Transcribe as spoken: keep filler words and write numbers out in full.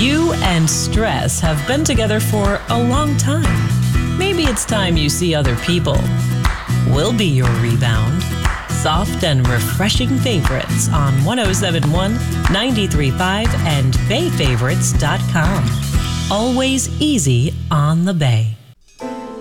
You and stress have been together for a long time. Maybe it's time you see other people. We'll be your rebound. Soft and refreshing favorites on one oh seven point one, ninety-three point five, and bay favorites dot com. Always easy on the Bay.